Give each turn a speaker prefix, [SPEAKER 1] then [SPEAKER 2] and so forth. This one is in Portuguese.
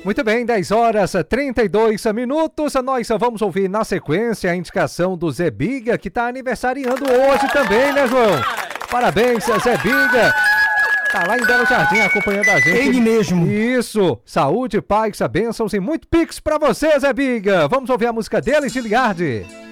[SPEAKER 1] Muito bem, 10 horas 32 minutos. Nós vamos ouvir na sequência a indicação do Zé Biga, que está aniversariando hoje também, né, João? Parabéns, Zé Biga. Tá lá em Belo Jardim acompanhando a gente.
[SPEAKER 2] Ele mesmo.
[SPEAKER 1] Isso. Saúde, paz, bênçãos e muito pix pra você, Zé Biga. Vamos ouvir a música dele, Giliardi.